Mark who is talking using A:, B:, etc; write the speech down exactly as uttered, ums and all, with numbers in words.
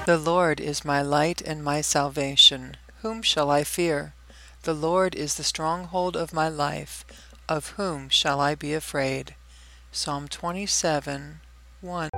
A: The Lord is my light and my salvation. Whom shall I fear? The Lord is the stronghold of my life. Of whom shall I be afraid? Psalm twenty-seven, one.